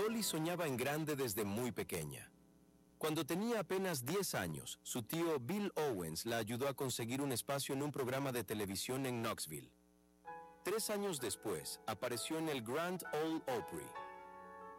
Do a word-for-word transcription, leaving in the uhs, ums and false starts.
Dolly soñaba en grande desde muy pequeña. Cuando tenía apenas diez años, su tío Bill Owens la ayudó a conseguir un espacio en un programa de televisión en Knoxville. Tres años después, apareció en el Grand Ole Opry,